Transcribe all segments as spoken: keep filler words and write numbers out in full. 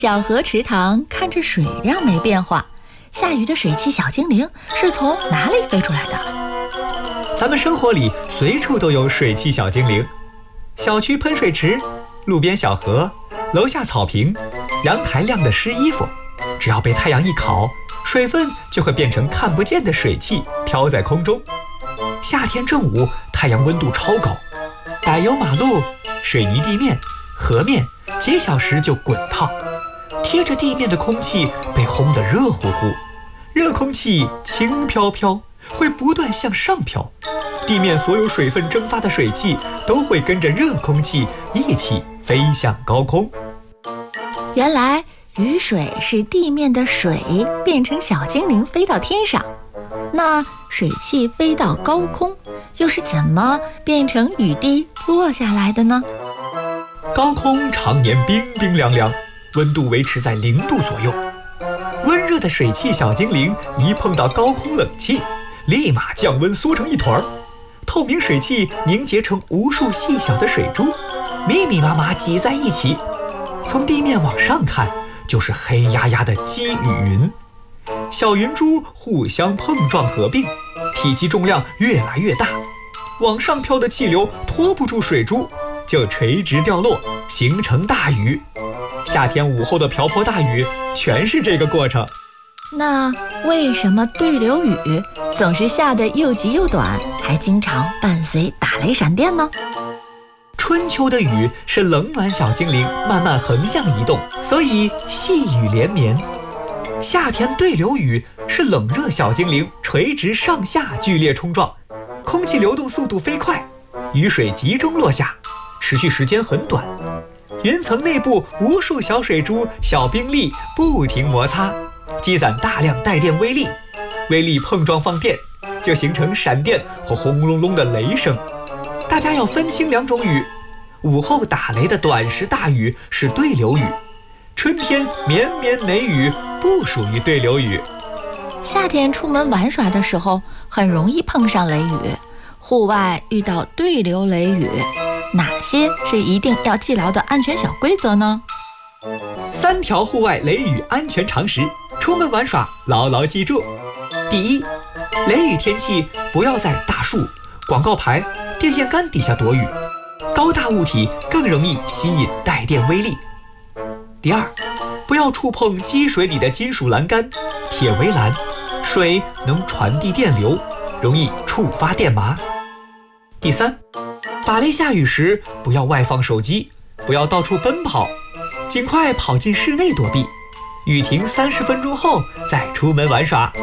小河池塘看着水量没变化，下雨的水汽小精灵是从哪里飞出来的？ 咱们生活里随处都有水汽小精灵，小区喷水池、路边小河、楼下草坪、阳台晾的湿衣服，只要被太阳一烤，水分就会变成看不见的水汽，飘在空中。夏天正午，太阳温度超高，柏油马路、水泥地面、河面几小时就滚烫，贴着地面的空气被烘得热乎乎，热空气轻飘飘，会不断向上飘，地面所有水分蒸发的水汽都会跟着热空气一起飞向高空。 原来雨水是地面的水变成小精灵飞到天上，那水汽飞到高空又是怎么变成雨滴落下来的呢？ 高空常年冰冰凉凉，温度维持在零度左右，温热的水汽小精灵一碰到高空冷气，立马降温缩成一团，透明水汽凝结成无数细小的水珠，密密麻麻挤在一起，从地面往上看就是黑压压的积雨云，小云珠互相碰撞合并，体积重量越来越大，往上飘的气流拖不住水珠，就垂直掉落，形成大雨。夏天午后的瓢泼大雨全是这个过程。 那为什么对流雨总是下得又急又短，还经常伴随打雷闪电呢？ 春秋的雨是冷暖小精灵慢慢横向移动，所以细雨连绵。夏天对流雨是冷热小精灵垂直上下剧烈冲撞，空气流动速度飞快，雨水集中落下，持续时间很短，云层内部无数小水珠、小冰粒不停摩擦，积攒大量带电微粒，微粒碰撞放电，就形成闪电和轰隆隆的雷声。大家要分清两种雨，午后打雷的短时大雨是对流雨，春天绵绵雷雨不属于对流雨。 夏天出门玩耍的时候很容易碰上雷雨，户外遇到对流雷雨，哪些是一定要记牢的安全小规则呢？ 三条户外雷雨安全常识，出门玩耍牢牢记住。第一，雷雨天气不要在大树、广告牌、电线杆底下躲雨，高大物体更容易吸引带电微粒。第二，不要触碰积水里的金属栏杆、铁围栏，水能传递电流，容易触发电麻。第三，打雷下雨时不要外放手机，不要到处奔跑，尽快跑进室内躲避，雨停三十分钟后再出门玩耍。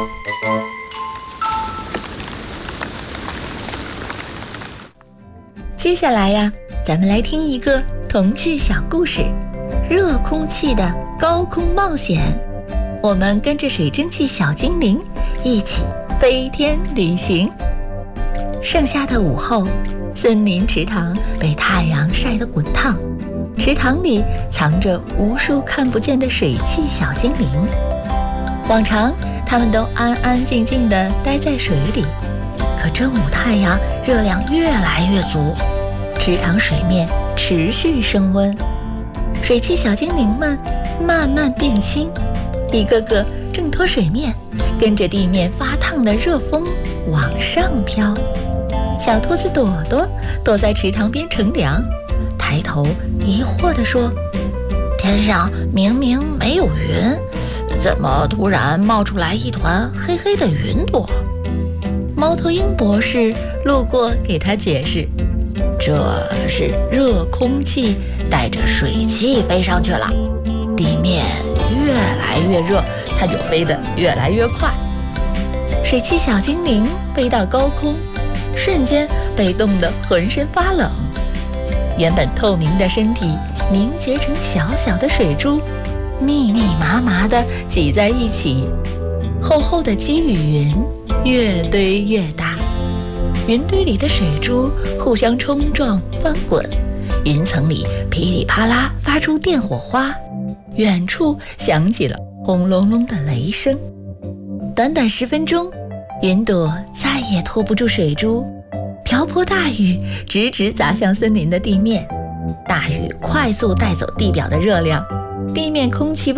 接下来呀，咱们来听一个童趣小故事，热空气的高空冒险。我们跟着水蒸气小精灵一起飞天旅行。盛夏的午后，森林池塘被太阳晒得滚烫，池塘里藏着无数看不见的水汽小精灵。往常它们都安安静静地待在水里，可正午太阳热量越来越足，池塘水面持续升温，水汽小精灵们慢慢变轻，一个个挣脱水面，跟着地面发烫的热风往上飘。小兔子朵朵躲在池塘边乘凉，抬头疑惑地说：天上明明没有云，怎么突然冒出来一团黑黑的云朵？猫头鹰博士路过给他解释，这是热空气带着水汽飞上去了，地面越来越热，它就飞得越来越快。水汽小精灵飞到高空，瞬间被冻得浑身发冷，原本透明的身体凝结成小小的水珠，密密麻麻地挤在一起，厚厚的积雨云越堆越大，云堆里的水珠互相冲撞翻滚，云层里噼里啪啦发出电火花，远处响起了轰隆隆的雷声。短短十分钟，云朵再也拖不住水珠，瓢泼大雨直直砸向森林的地面，大雨快速带走地表的热量， 地面空气